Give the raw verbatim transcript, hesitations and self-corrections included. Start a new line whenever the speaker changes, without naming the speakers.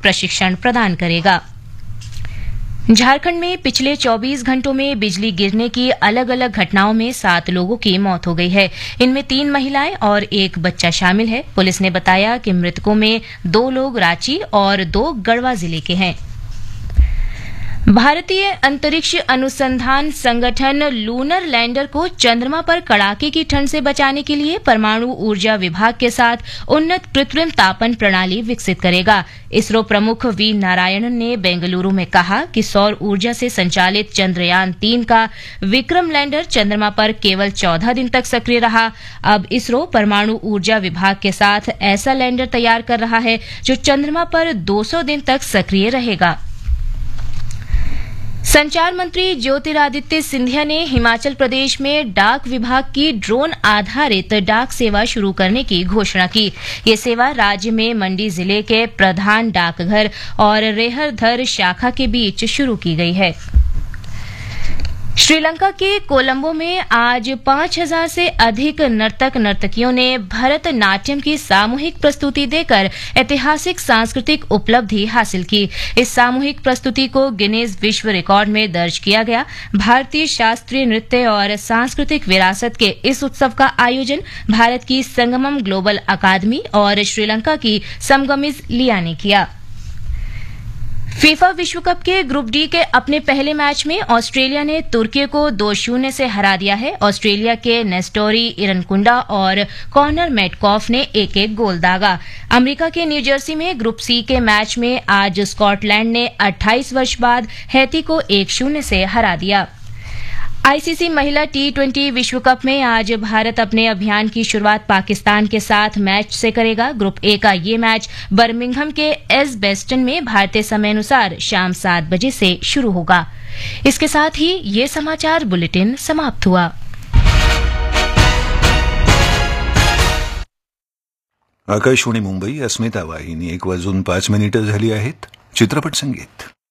प्रशिक्षण प्रदान करेगा। झारखंड में पिछले चौबीस घंटों में बिजली गिरने की अलग अलग घटनाओं में सात लोगों की मौत हो गई है। इनमें तीन महिलाएं और एक बच्चा शामिल है। पुलिस ने बताया कि मृतकों में दो लोग रांची और दो गढ़वा जिले के हैं। भारतीय अंतरिक्ष अनुसंधान संगठन लूनर लैंडर को चंद्रमा पर कड़ाके की ठंड से बचाने के लिए परमाणु ऊर्जा विभाग के साथ उन्नत कृत्रिम तापन प्रणाली विकसित करेगा। इसरो प्रमुख वी नारायणन ने बेंगलुरु में कहा कि सौर ऊर्जा से संचालित चंद्रयान तीन का विक्रम लैंडर चंद्रमा पर केवल चौदह दिन तक सक्रिय रहा। अब इसरो परमाणु ऊर्जा विभाग के साथ ऐसा लैंडर तैयार कर रहा है जो चंद्रमा पर दो सौ दिन तक सक्रिय रहेगा। संचार मंत्री ज्योतिरादित्य सिंधिया ने हिमाचल प्रदेश में डाक विभाग की ड्रोन आधारित डाक सेवा शुरू करने की घोषणा की। ये सेवा राज्य में मंडी जिले के प्रधान डाकघर और रेहरधर शाखा के बीच शुरू की गई है। श्रीलंका के कोलंबो में आज पांच हजार से अधिक नर्तक नर्तकियों ने भरतनाट्यम की सामूहिक प्रस्तुति देकर ऐतिहासिक सांस्कृतिक उपलब्धि हासिल की। इस सामूहिक प्रस्तुति को गिनीज विश्व रिकॉर्ड में दर्ज किया गया। भारतीय शास्त्रीय नृत्य और सांस्कृतिक विरासत के इस उत्सव का आयोजन भारत की संगमम ग्लोबल अकादमी और श्रीलंका की समगमिज लिया ने किया। फीफा विश्व कप के ग्रुप डी के अपने पहले मैच में ऑस्ट्रेलिया ने तुर्की को दो शून्य से हरा दिया है। ऑस्ट्रेलिया के नेस्टोरी इरनकुंडा और कॉनर मैटकॉफ ने एक एक गोल दागा। अमेरिका के न्यूजर्सी में ग्रुप सी के मैच में आज स्कॉटलैंड ने अट्ठाईस वर्ष बाद हैती को एक शून्य से हरा दिया। आईसीसी महिला टी ट्वेंटी विश्व कप में आज भारत अपने अभियान की शुरुआत पाकिस्तान के साथ मैच से करेगा। ग्रुप ए का ये मैच बर्मिंघम के एजबेस्टन में भारतीय समय अनुसार शाम सात बजे से शुरू होगा। इसके साथ ही ये समाचार बुलेटिन समाप्त हुआ।
आकाशवाणी मुंबई अस्मिता वाहिनी एक वाजून पाच मिनिटं झाली आहेत। चित्रपट संगीत